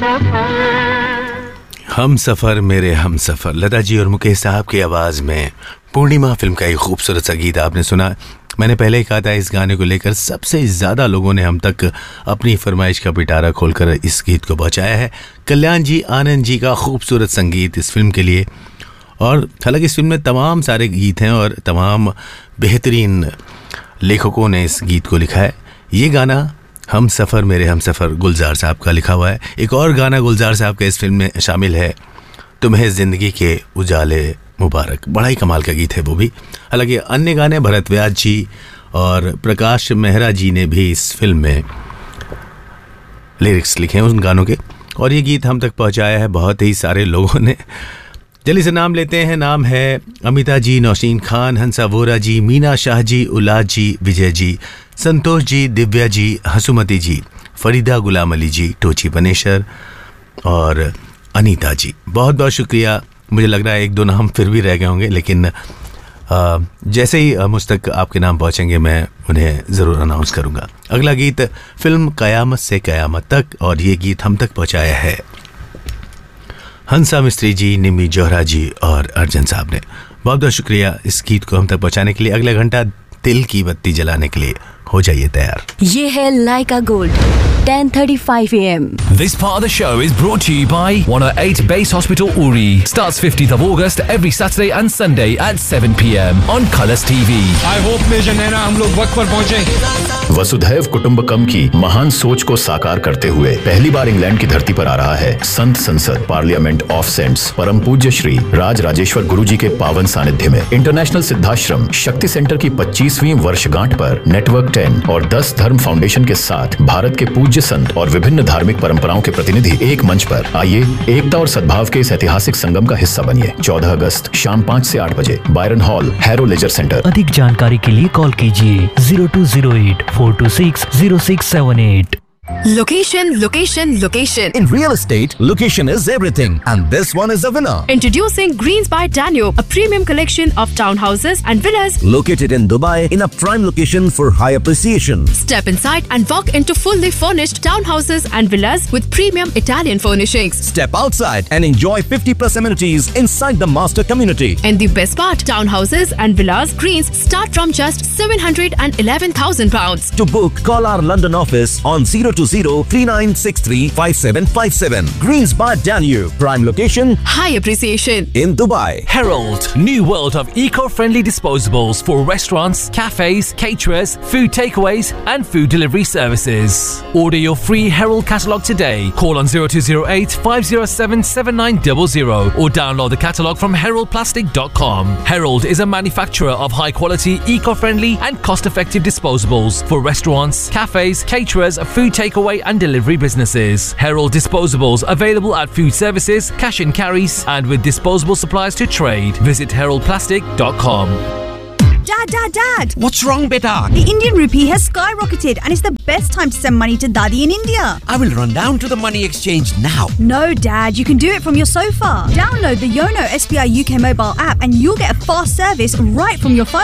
हम सफ़र मेरे हम सफ़र, लता जी और मुकेश साहब की आवाज़ में पूर्णिमा फिल्म का एक खूबसूरत सा गीत आपने सुना। मैंने पहले ही कहा था इस गाने को लेकर सबसे ज़्यादा लोगों ने हम तक अपनी फरमाइश का पिटारा खोलकर इस गीत को पहुँचाया है। कल्याण जी आनंद जी का खूबसूरत संगीत इस फिल्म के लिए। और हालांकि इस फिल्म में तमाम सारे गीत हैं और तमाम बेहतरीन लेखकों ने इस गीत को लिखा है। ये गाना हम सफ़र मेरे हम सफ़र गुलजार साहब का लिखा हुआ है। एक और गाना गुलजार साहब का इस फिल्म में शामिल है, तुम्हें ज़िंदगी के उजाले मुबारक। बड़ा ही कमाल का गीत है वो भी। हालांकि अन्य गाने भरत व्यास जी और प्रकाश मेहरा जी ने भी इस फिल्म में लिरिक्स लिखे हैं उन गानों के, और ये गीत हम तक पहुंचाया है बहुत ही सारे लोगों ने। जल्दी से नाम लेते हैं। नाम है अमिता जी, नौशीन खान, हंसा वोरा जी, मीना शाह जी, उलाद जी, विजय जी, संतोष जी, दिव्या जी, हसुमती जी, फरीदा गुलाम अली जी, टोची बनेश्वर और अनीता जी। बहुत बहुत शुक्रिया। मुझे लग रहा है एक दो नाम फिर भी रह गए होंगे, लेकिन जैसे ही मुझ तक आपके नाम पहुंचेंगे मैं उन्हें ज़रूर अनाउंस करूंगा। अगला गीत फिल्म कयामत से कयामत तक, और ये गीत हम तक पहुंचाया है हंसा मिस्त्री जी, निमी जोहरा जी और अर्जन साहब ने। बहुत बहुत शुक्रिया इस गीत को हम तक पहुंचाने के लिए। अगला घंटा दिल की बत्ती जलाने के लिए हो जाइए तैयार। ये है लाइका gold 10:35 AM. This part of the show is brought to you by 108 Base Hospital Uri. Starts 15th of August every Saturday and Sunday at 7 PM on Colours TV. I hope major नैना हम लोग वक्त पर पहुंचे। वसुधैव कुटुंबकम की महान सोच को साकार करते हुए पहली बार इंग्लैंड की धरती पर आ रहा है संत संसद पार्लियामेंट ऑफ सेंट्स परम पूज्य श्री राज राजेश्वर गुरु जी के पावन सानिध्य में इंटरनेशनल सिद्धाश्रम शक्ति सेंटर की 25वीं वर्षगांठ पर नेटवर्क 10 और 10 धर्म फाउंडेशन के साथ भारत के पूज्य संत और विभिन्न धार्मिक परंपराओं के प्रतिनिधि एक मंच पर आइए एकता और सद्भाव के इस ऐतिहासिक संगम का हिस्सा बनिए। 14 अगस्त शाम 5 से 8 बजे Byron hall, harrow laser centre. अधिक जानकारी के लिए कॉल कीजिए 0208 426 0678। Location, location, location. In real estate, location is everything, and this one is a winner. Introducing Greens by Danube, a premium collection of townhouses and villas Located in Dubai in a prime location for high appreciation. Step inside and walk into fully furnished townhouses and villas with premium Italian furnishings. Step outside and enjoy 50+ amenities inside the master community. And the best part, townhouses and villas Greens start from just £711,000. To book, call our London office on 020-3963-5757. Greens by Danube, prime location, High appreciation. in Dubai. Herald, new world of eco-friendly disposables for restaurants, cafes, caterers, food takeaways and food delivery services. Order your free Herald catalogue today. Call on 0208 507 7900 or download the catalogue from heraldplastic.com. Herald is a manufacturer of high-quality, eco-friendly and cost-effective disposables for restaurants, cafes, caterers, food takeaway and delivery businesses. Herald disposables available at food services, cash and carries and with disposable suppliers to trade. Visit heraldplastic.com. Dad! What's wrong, beta? The Indian rupee has skyrocketed and it's the best time to send money to Daddy in India. I will run down to the money exchange now. No, Dad, you can do it from your sofa. Download the Yono SBI UK mobile app and you'll get a fast service right from your phone.